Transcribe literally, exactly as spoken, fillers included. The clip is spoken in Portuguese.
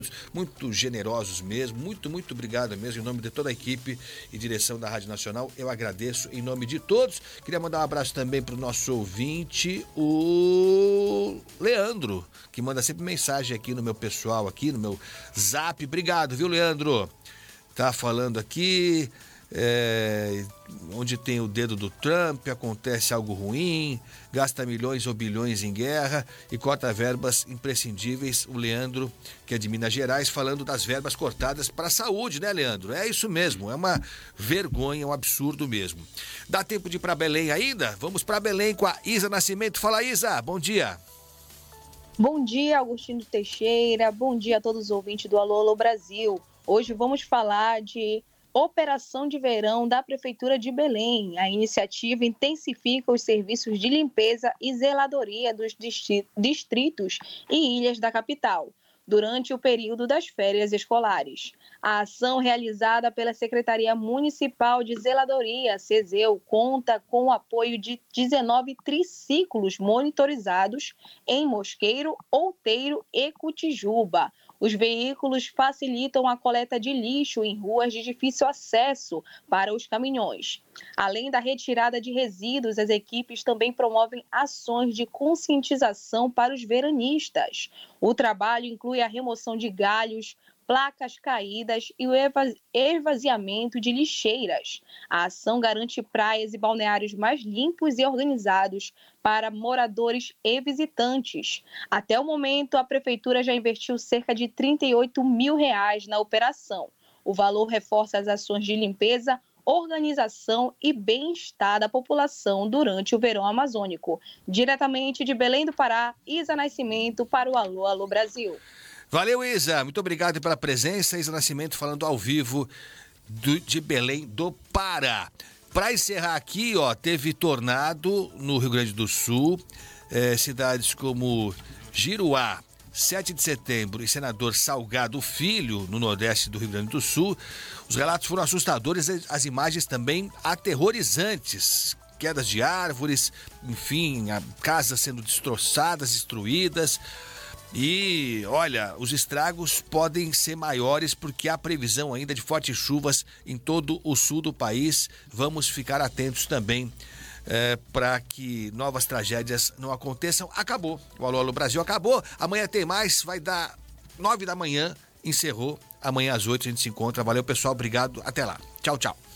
muito generosos mesmo, muito, muito obrigado mesmo, em nome de toda a equipe e direção da Rádio Nacional, eu agradeço em nome de todos. Queria mandar um abraço também para o nosso ouvinte, o Leandro, que manda sempre mensagem aqui no meu pessoal, aqui no meu zap. Obrigado, viu, Leandro? Tá falando aqui, é, onde tem o dedo do Trump, acontece algo ruim, gasta milhões ou bilhões em guerra e corta verbas imprescindíveis. O Leandro, que é de Minas Gerais, falando das verbas cortadas para a saúde, né, Leandro? É isso mesmo, é uma vergonha, um absurdo mesmo. Dá tempo de ir para Belém ainda? Vamos para Belém com a Isa Nascimento. Fala, Isa, bom dia. Bom dia, Agostinho Teixeira, bom dia a todos os ouvintes do Alô, Alô Brasil. Hoje vamos falar de Operação de Verão da Prefeitura de Belém. A iniciativa intensifica os serviços de limpeza e zeladoria dos distritos e ilhas da capital, durante o período das férias escolares. A ação realizada pela Secretaria Municipal de Zeladoria, SEZEL, conta com o apoio de dezenove triciclos monitorizados em Mosqueiro, Outeiro e Cotijuba. Os veículos facilitam a coleta de lixo em ruas de difícil acesso para os caminhões. Além da retirada de resíduos, as equipes também promovem ações de conscientização para os veranistas. O trabalho inclui a remoção de galhos, placas caídas e o esvaziamento de lixeiras. A ação garante praias e balneários mais limpos e organizados para moradores e visitantes. Até o momento, a Prefeitura já investiu cerca de trinta e oito mil reais na operação. O valor reforça as ações de limpeza, organização e bem-estar da população durante o verão amazônico. Diretamente de Belém do Pará, Isa Nascimento para o Alô, Alô Brasil. Valeu, Isa. Muito obrigado pela presença. Isa Nascimento falando ao vivo do, de Belém do Pará. Para encerrar aqui, ó, teve tornado no Rio Grande do Sul, eh, cidades como Giruá, sete de setembro e Senador Salgado Filho, no nordeste do Rio Grande do Sul. Os relatos foram assustadores, as imagens também aterrorizantes. Quedas de árvores, enfim, casas sendo destroçadas, destruídas. E, olha, os estragos podem ser maiores porque há previsão ainda de fortes chuvas em todo o sul do país. Vamos ficar atentos também é, para que novas tragédias não aconteçam. Acabou. O Alô, Alô Brasil acabou. Amanhã tem mais, vai dar nove da manhã. Encerrou. Amanhã às oito a gente se encontra. Valeu, pessoal. Obrigado. Até lá. Tchau, tchau.